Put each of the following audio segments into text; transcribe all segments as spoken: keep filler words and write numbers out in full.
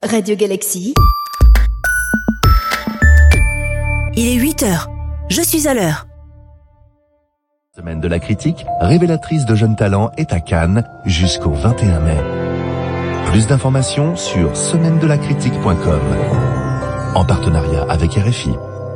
Radio Galaxy. Il est huit heures. Je suis à l'heure. Semaine de la critique, révélatrice de jeunes talents, est à Cannes jusqu'au vingt et un mai. Plus d'informations sur semaine de la critique point com, en partenariat avec R F I.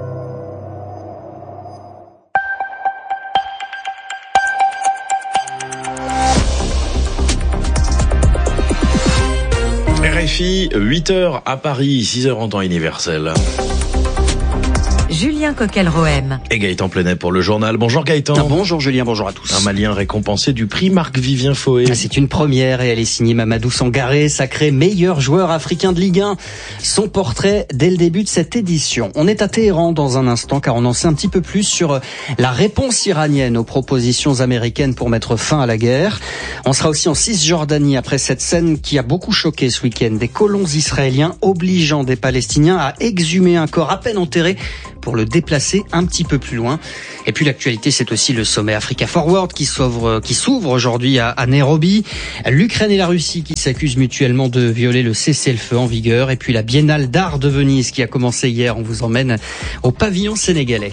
R F I, huit heures à Paris, six heures en temps universel. Julien Coquel-Rohem. Et Gaëtan Plenet pour le journal. Bonjour Gaëtan. Ah, bonjour Julien, bonjour à tous. Un Malien récompensé du prix Marc-Vivien Foé. Ah, c'est une première et elle est signée Mamadou Sangaré, sacré meilleur joueur africain de Ligue un. Son portrait dès le début de cette édition. On est à Téhéran dans un instant car on en sait un petit peu plus sur la réponse iranienne aux propositions américaines pour mettre fin à la guerre. On sera aussi en Cisjordanie après cette scène qui a beaucoup choqué ce week-end. Des colons israéliens obligeant des Palestiniens à exhumer un corps à peine enterré pour le déplacer un petit peu plus loin. Et puis l'actualité, c'est aussi le sommet Africa Forward qui s'ouvre, qui s'ouvre aujourd'hui à, à Nairobi. L'Ukraine et la Russie qui s'accusent mutuellement de violer le cessez-le-feu en vigueur. Et puis la Biennale d'art de Venise qui a commencé hier. On vous emmène au pavillon sénégalais.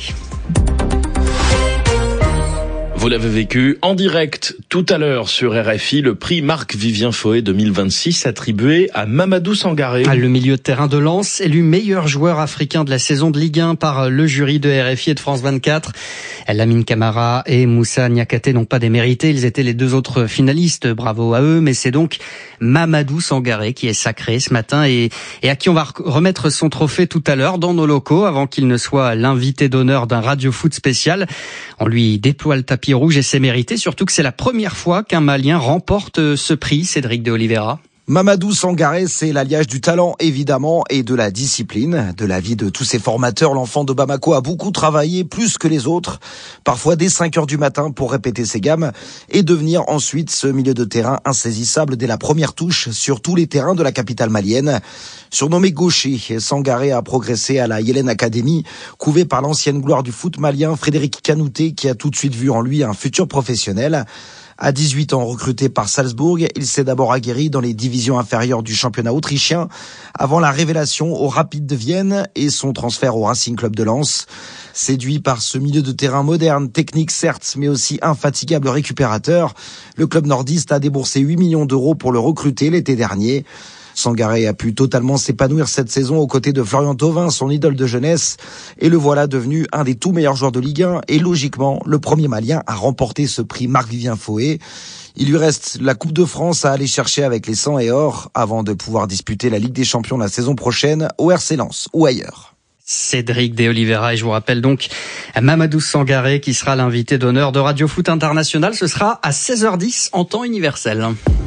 Vous l'avez vécu en direct tout à l'heure sur R F I, le prix Marc-Vivien Foé deux mille vingt-six attribué à Mamadou Sangaré. Le milieu de terrain de Lens, élu meilleur joueur africain de la saison de Ligue un par le jury de R F I et de France vingt-quatre. Lamine Camara et Moussa Niakhaté n'ont pas démérité, ils étaient les deux autres finalistes, bravo à eux, mais c'est donc Mamadou Sangaré qui est sacré ce matin et, et à qui on va remettre son trophée tout à l'heure dans nos locaux avant qu'il ne soit l'invité d'honneur d'un Radio Foot spécial. On lui déploie le tapis rouge et c'est mérité, surtout que c'est la première fois qu'un Malien remporte ce prix, Cédric de Oliveira. Mamadou Sangaré, c'est l'alliage du talent, évidemment, et de la discipline. De la vie de tous ses formateurs, l'enfant de Bamako a beaucoup travaillé, plus que les autres, parfois dès cinq heures du matin pour répéter ses gammes, et devenir ensuite ce milieu de terrain insaisissable dès la première touche sur tous les terrains de la capitale malienne. Surnommé gaucher, Sangaré a progressé à la Yélène Academy, couvé par l'ancienne gloire du foot malien, Frédéric Kanouté, qui a tout de suite vu en lui un futur professionnel. À dix-huit ans, recruté par Salzbourg, il s'est d'abord aguerri dans les divisions inférieures du championnat autrichien, avant la révélation au Rapid de Vienne et son transfert au Racing Club de Lens. Séduit par ce milieu de terrain moderne, technique certes, mais aussi infatigable récupérateur, le club nordiste a déboursé huit millions d'euros pour le recruter l'été dernier. Sangaré a pu totalement s'épanouir cette saison aux côtés de Florian Thauvin, son idole de jeunesse, et le voilà devenu un des tout meilleurs joueurs de Ligue un et logiquement le premier Malien à remporter ce prix Marc-Vivien Foé. Il lui reste la Coupe de France à aller chercher avec les sang et or avant de pouvoir disputer la Ligue des Champions la saison prochaine au R C Lens ou ailleurs. Cédric de Oliveira, et je vous rappelle donc Mamadou Sangaré qui sera l'invité d'honneur de Radio Foot International. Ce sera à seize heures dix en temps universel.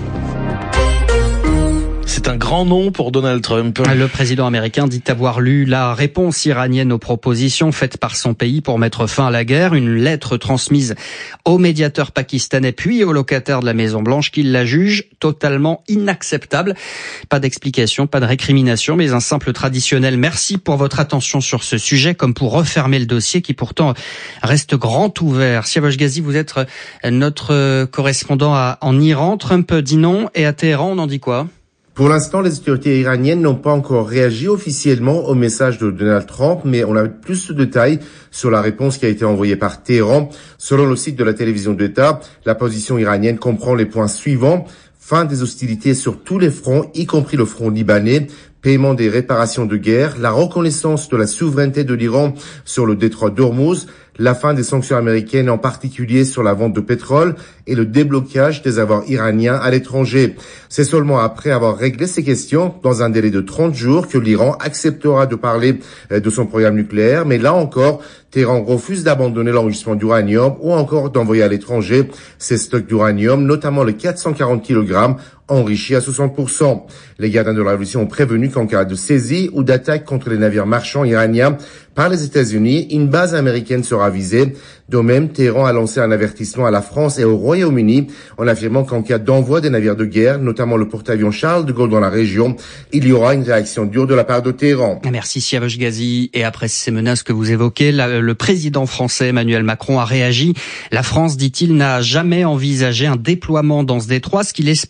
C'est un grand nom pour Donald Trump. Le président américain dit avoir lu la réponse iranienne aux propositions faites par son pays pour mettre fin à la guerre. Une lettre transmise au médiateur pakistanais puis au locataire de la Maison-Blanche qui la juge totalement inacceptable. Pas d'explication, pas de récrimination, mais un simple traditionnel merci pour votre attention sur ce sujet, comme pour refermer le dossier qui pourtant reste grand ouvert. Siavash Ghazi, vous êtes notre correspondant à, en Iran. Trump dit non et à Téhéran, on en dit quoi ? Pour l'instant, les autorités iraniennes n'ont pas encore réagi officiellement au message de Donald Trump, mais on a plus de détails sur la réponse qui a été envoyée par Téhéran. Selon le site de la télévision d'État, la position iranienne comprend les points suivants. Fin des hostilités sur tous les fronts, y compris le front libanais. Paiement des réparations de guerre, la reconnaissance de la souveraineté de l'Iran sur le détroit d'Ormuz, la fin des sanctions américaines, en particulier sur la vente de pétrole, et le déblocage des avoirs iraniens à l'étranger. C'est seulement après avoir réglé ces questions, dans un délai de trente jours, que l'Iran acceptera de parler de son programme nucléaire. Mais là encore, Téhéran refuse d'abandonner l'enrichissement d'uranium ou encore d'envoyer à l'étranger ses stocks d'uranium, notamment le quatre cent quarante kilogrammes enrichi à soixante pour cent. Les gardiens de la révolution ont prévenu qu'en cas de saisie ou d'attaque contre les navires marchands iraniens par les États-Unis, une base américaine sera visée. De même, Téhéran a lancé un avertissement à la France et au Royaume-Uni en affirmant qu'en cas d'envoi des navires de guerre, notamment le porte-avions Charles de Gaulle dans la région, il y aura une réaction dure de la part de Téhéran. Merci Siavash Ghazi. Et après ces menaces que vous évoquez, la, le président français Emmanuel Macron a réagi. La France, dit-il, n'a jamais envisagé un déploiement dans ce détroit. Ce qu'il espère par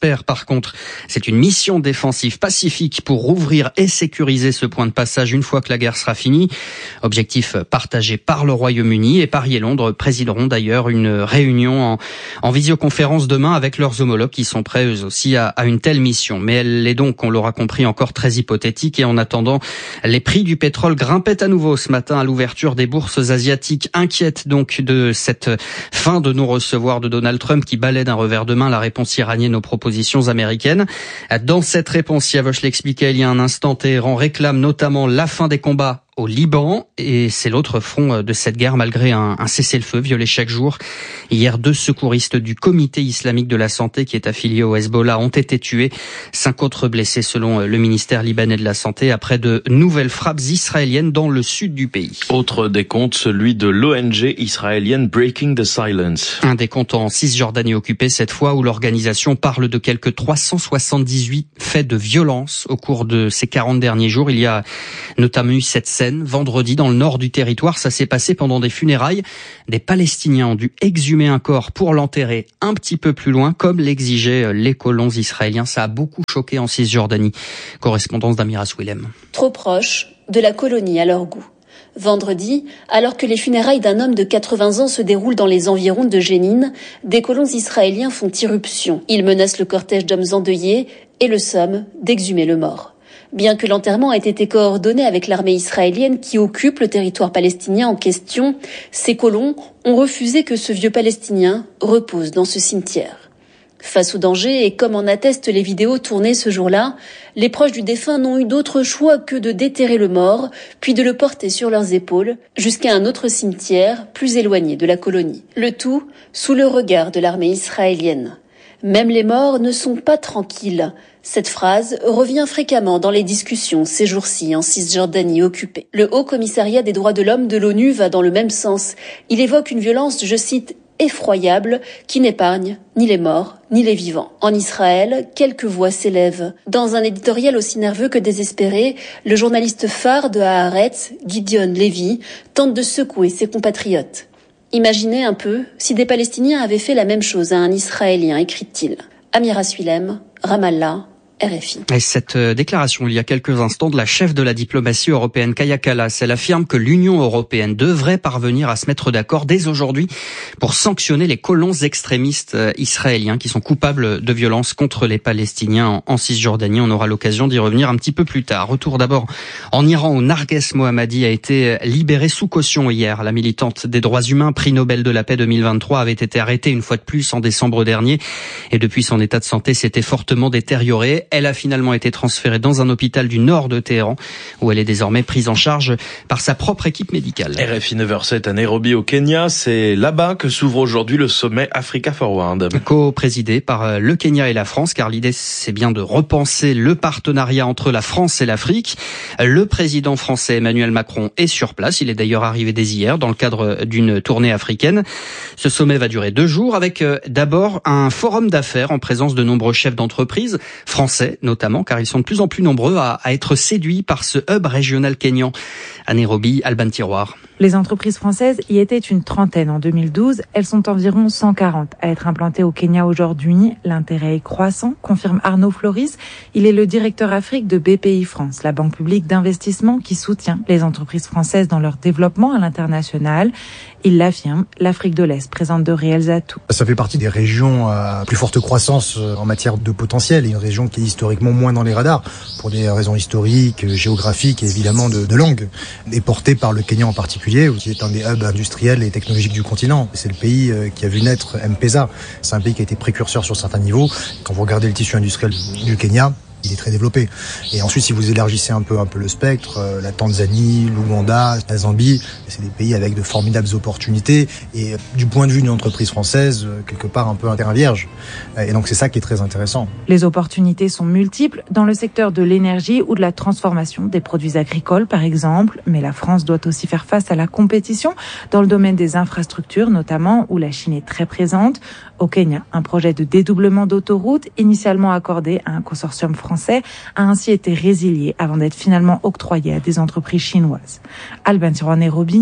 Par contre, c'est une mission défensive pacifique pour rouvrir et sécuriser ce point de passage une fois que la guerre sera finie. Objectif partagé par le Royaume-Uni, et Paris et Londres présideront d'ailleurs une réunion en, en visioconférence demain avec leurs homologues qui sont prêts eux aussi à, à une telle mission. Mais elle est donc, on l'aura compris, encore très hypothétique, et en attendant, les prix du pétrole grimpaient à nouveau ce matin à l'ouverture des bourses asiatiques, inquiètes donc de cette fin de non-recevoir de Donald Trump qui balaie d'un revers de main la réponse iranienne aux propositions américaines. Dans cette réponse, Yavoche l'expliquait il y a un instant, Téhéran réclame notamment la fin des combats au Liban, et c'est l'autre front de cette guerre malgré un, un cessez-le-feu violé chaque jour. Hier, deux secouristes du Comité islamique de la santé qui est affilié au Hezbollah ont été tués, cinq autres blessés selon le ministère libanais de la Santé après de nouvelles frappes israéliennes dans le sud du pays. Autre décompte, celui de l'O N G israélienne Breaking the Silence. Un décompte en Cisjordanie occupée cette fois, où l'organisation parle de quelques trois cent soixante-dix-huit faits de violence au cours de ces quarante derniers jours. Il y a notamment eu cette scène vendredi dans le nord du territoire. Ça s'est passé pendant des funérailles. Des Palestiniens ont dû exhumer un corps pour l'enterrer un petit peu plus loin, comme l'exigeaient les colons israéliens. Ça a beaucoup choqué en Cisjordanie. Correspondance d'Amira Swilem. Trop proche de la colonie à leur goût. Vendredi, alors que les funérailles d'un homme de quatre-vingts ans se déroulent dans les environs de Jénine, des colons israéliens font irruption. Ils menacent le cortège d'hommes endeuillés et le somment d'exhumer le mort. Bien que l'enterrement ait été coordonné avec l'armée israélienne qui occupe le territoire palestinien en question, ces colons ont refusé que ce vieux Palestinien repose dans ce cimetière. Face au danger, et comme en attestent les vidéos tournées ce jour-là, les proches du défunt n'ont eu d'autre choix que de déterrer le mort, puis de le porter sur leurs épaules jusqu'à un autre cimetière plus éloigné de la colonie. Le tout sous le regard de l'armée israélienne. Même les morts ne sont pas tranquilles. Cette phrase revient fréquemment dans les discussions ces jours-ci en Cisjordanie occupée. Le Haut Commissariat des droits de l'homme de l'ONU va dans le même sens. Il évoque une violence, je cite, effroyable, qui n'épargne ni les morts, ni les vivants. En Israël, quelques voix s'élèvent. Dans un éditorial aussi nerveux que désespéré, le journaliste phare de Haaretz, Gideon Levy, tente de secouer ses compatriotes. Imaginez un peu si des Palestiniens avaient fait la même chose à un Israélien, écrit-il. Amira Swilem, Ramallah, R F I. Et cette déclaration, il y a quelques instants, de la chef de la diplomatie européenne, Kaja Kallas, elle affirme que l'Union européenne devrait parvenir à se mettre d'accord dès aujourd'hui pour sanctionner les colons extrémistes israéliens qui sont coupables de violences contre les Palestiniens en Cisjordanie. On aura l'occasion d'y revenir un petit peu plus tard. Retour d'abord en Iran, où Narges Mohammadi a été libérée sous caution hier. La militante des droits humains, prix Nobel de la paix deux mille vingt-trois, avait été arrêtée une fois de plus en décembre dernier, et depuis son état de santé s'était fortement détérioré. Elle a finalement été transférée dans un hôpital du nord de Téhéran, où elle est désormais prise en charge par sa propre équipe médicale. R F I neuf heures sept à Nairobi au Kenya, c'est là-bas que s'ouvre aujourd'hui le sommet Africa Forward. Co-présidé par le Kenya et la France, car l'idée c'est bien de repenser le partenariat entre la France et l'Afrique. Le président français Emmanuel Macron est sur place, il est d'ailleurs arrivé dès hier dans le cadre d'une tournée africaine. Ce sommet va durer deux jours avec d'abord un forum d'affaires en présence de nombreux chefs d'entreprise français notamment, car ils sont de plus en plus nombreux à, à être séduits par ce hub régional kényan. À Nairobi, Alban Tiroir. Les entreprises françaises y étaient une trentaine en deux mille douze. Elles sont environ cent quarante à être implantées au Kenya aujourd'hui. L'intérêt est croissant, confirme Arnaud Floris. Il est le directeur Afrique de B P I France, la banque publique d'investissement qui soutient les entreprises françaises dans leur développement à l'international. Il l'affirme, l'Afrique de l'Est présente de réels atouts. Ça fait partie des régions à plus forte croissance en matière de potentiel, et une région qui est historiquement moins dans les radars, pour des raisons historiques, géographiques et évidemment de, de langue, et portée par le Kenya en particulier, qui est un des hubs industriels et technologiques du continent. C'est le pays qui a vu naître M-Pesa. C'est un pays qui a été précurseur sur certains niveaux. Quand vous regardez le tissu industriel du Kenya, il est très développé. Et ensuite, si vous élargissez un peu, un peu le spectre, euh, la Tanzanie, l'Ouganda, la Zambie, c'est des pays avec de formidables opportunités. Et euh, du point de vue d'une entreprise française, euh, quelque part un peu un terrain vierge. Et donc, c'est ça qui est très intéressant. Les opportunités sont multiples dans le secteur de l'énergie ou de la transformation des produits agricoles, par exemple. Mais la France doit aussi faire face à la compétition dans le domaine des infrastructures, notamment, où la Chine est très présente. Au Kenya, un projet de dédoublement d'autoroute, initialement accordé à un consortium français, a ainsi été résilié avant d'être finalement octroyé à des entreprises chinoises. Alban Tiroir, Nairobi,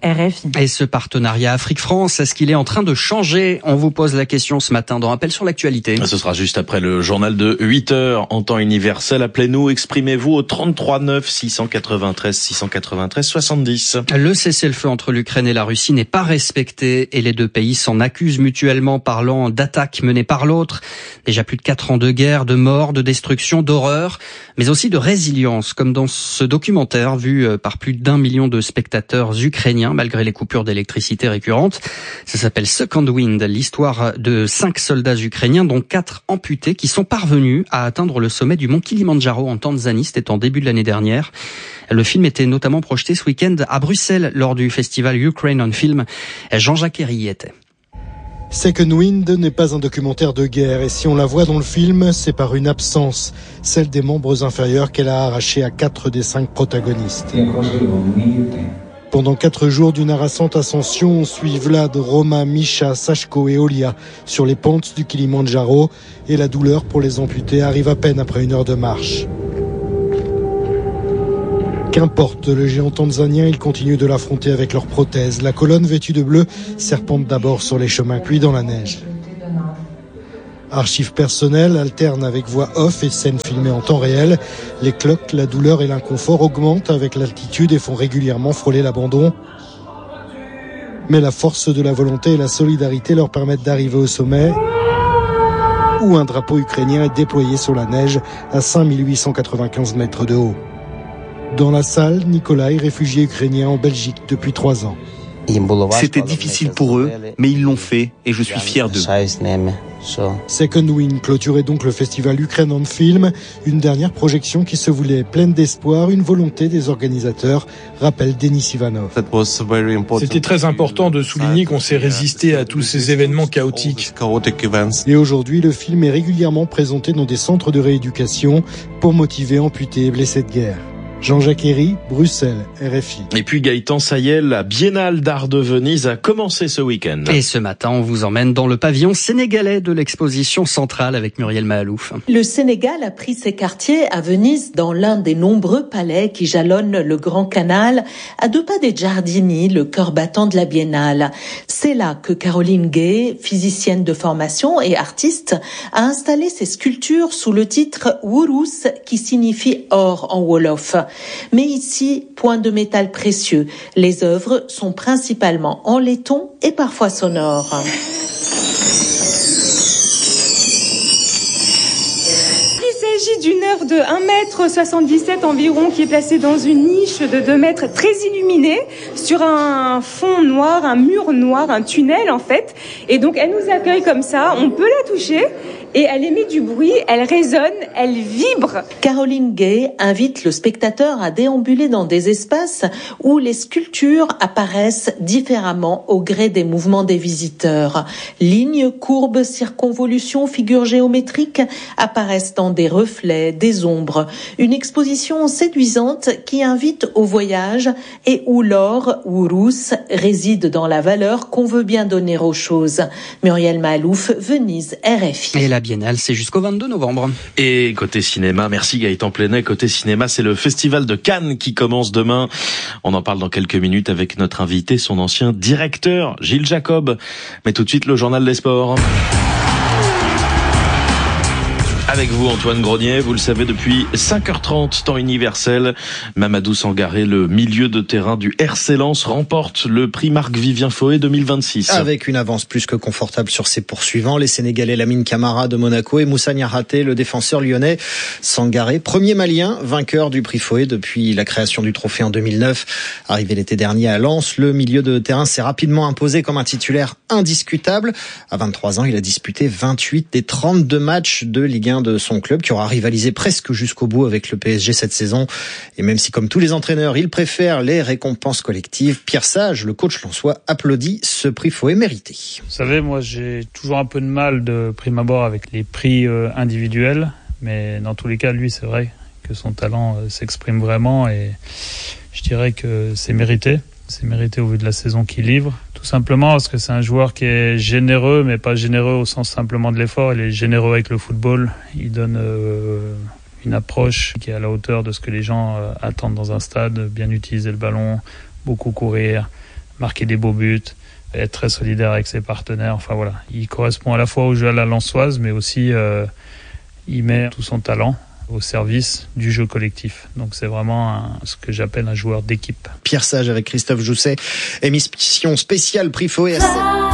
R F I. Et ce partenariat Afrique-France, est-ce qu'il est en train de changer? On vous pose la question ce matin dans Rappel sur l'actualité. Ce sera juste après le journal de huit heures en temps universel. Appelez-nous, exprimez-vous au trente-trois neuf six cent quatre-vingt-treize six cent quatre-vingt-treize soixante-dix. Le cessez-le-feu entre l'Ukraine et la Russie n'est pas respecté et les deux pays s'en accusent mutuellement, parlant d'attaques menées par l'autre. Déjà plus de quatre ans de guerre, de morts, de destruction, d'horreur, mais aussi de résilience, comme dans ce documentaire vu par plus d'un million de spectateurs ukrainiens malgré les coupures d'électricité récurrentes. Ça s'appelle Second Wind, l'histoire de cinq soldats ukrainiens dont quatre amputés qui sont parvenus à atteindre le sommet du mont Kilimandjaro en Tanzanie. C'était en début de l'année dernière. Le film était notamment projeté ce week-end à Bruxelles lors du festival Ukraine on Film. Jean-Jacques Herry y était. Second Wind n'est pas un documentaire de guerre et si on la voit dans le film, c'est par une absence, celle des membres inférieurs qu'elle a arrachés à quatre des cinq protagonistes. Pendant quatre jours d'une harassante ascension, on suit Vlad, Roma, Misha, Sachko et Olia sur les pentes du Kilimandjaro et la douleur pour les amputés arrive à peine après une heure de marche. Qu'importe, le géant tanzanien, ils continuent de l'affronter avec leurs prothèses. La colonne vêtue de bleu serpente d'abord sur les chemins cuits dans la neige. Archives personnelles alternent avec voix off et scènes filmées en temps réel. Les cloques, la douleur et l'inconfort augmentent avec l'altitude et font régulièrement frôler l'abandon. Mais la force de la volonté et la solidarité leur permettent d'arriver au sommet où un drapeau ukrainien est déployé sur la neige à cinq mille huit cent quatre-vingt-quinze mètres de haut. Dans la salle, Nikolai, réfugié ukrainien en Belgique depuis trois ans. C'était difficile pour eux, mais ils l'ont fait et je suis fier d'eux. Second Wind clôturait donc le festival Ukraine on Film, une dernière projection qui se voulait pleine d'espoir, une volonté des organisateurs, rappelle Denis Ivanov. C'était très important de souligner qu'on s'est résisté à tous ces événements chaotiques. Et aujourd'hui, le film est régulièrement présenté dans des centres de rééducation pour motiver amputés et blessés de guerre. Jean-Jacques Herry, Bruxelles, R F I. Et puis Gaëtan Sayel, la Biennale d'Art de Venise a commencé ce week-end. Et ce matin, on vous emmène dans le pavillon sénégalais de l'exposition centrale avec Muriel Mahalouf. Le Sénégal a pris ses quartiers à Venise dans l'un des nombreux palais qui jalonnent le Grand Canal, à deux pas des Giardini, le cœur battant de la Biennale. C'est là que Caroline Gay, physicienne de formation et artiste, a installé ses sculptures sous le titre Wurus, qui signifie or en wolof. Mais ici, point de métal précieux. Les œuvres sont principalement en laiton et parfois sonores. Il s'agit d'une œuvre de un mètre soixante-dix-sept environ qui est placée dans une niche de deux mètres très illuminée sur un fond noir, un mur noir, un tunnel en fait. Et donc elle nous accueille comme ça, on peut la toucher. Et elle émet du bruit, elle résonne, elle vibre. Caroline Gay invite le spectateur à déambuler dans des espaces où les sculptures apparaissent différemment au gré des mouvements des visiteurs. Lignes, courbes, circonvolutions, figures géométriques apparaissent dans des reflets, des ombres. Une exposition séduisante qui invite au voyage et où l'or, Wurus, réside dans la valeur qu'on veut bien donner aux choses. Muriel Mahalouf, Venise, R F I. Et la Biennale, c'est jusqu'au vingt-deux novembre. Et côté cinéma, merci Gaëtan Plenet. Côté cinéma, c'est le Festival de Cannes qui commence demain. On en parle dans quelques minutes avec notre invité, son ancien directeur, Gilles Jacob. Mais tout de suite, le journal des sports. Avec vous, Antoine Grenier, vous le savez, depuis cinq heures trente, temps universel, Mamadou Sangaré, le milieu de terrain du R C Lens, remporte le prix Marc-Vivien Foé deux mille vingt-six. Avec une avance plus que confortable sur ses poursuivants, les Sénégalais Lamine Camara de Monaco et Moussa Niakhaté, le défenseur lyonnais. Sangaré, premier malien, vainqueur du prix Foé depuis la création du trophée en deux mille neuf. Arrivé l'été dernier à Lens, le milieu de terrain s'est rapidement imposé comme un titulaire indiscutable. À vingt-trois ans, il a disputé vingt-huit des trente-deux matchs de Ligue un de son club, qui aura rivalisé presque jusqu'au bout avec le P S G cette saison. Et même si, comme tous les entraîneurs, il préfère les récompenses collectives, Pierre Sage, le coach lensois, applaudit ce prix Foé mérité. Vous savez, moi j'ai toujours un peu de mal de prime abord avec les prix euh, individuels, mais dans tous les cas, lui, c'est vrai que son talent euh, s'exprime vraiment et je dirais que c'est mérité. C'est mérité au vu de la saison qu'il livre. Tout simplement parce que c'est un joueur qui est généreux, mais pas généreux au sens simplement de l'effort. Il est généreux avec le football. Il donne euh, une approche qui est à la hauteur de ce que les gens euh, attendent dans un stade. Bien utiliser le ballon, beaucoup courir, marquer des beaux buts, être très solidaire avec ses partenaires. Enfin voilà, il correspond à la fois au jeu à la lensoise, mais aussi euh, il met tout son talent au service du jeu collectif. Donc c'est vraiment un, ce que j'appelle un joueur d'équipe. Pierre Sage avec Christophe Jousset, émission spéciale Prix Foé.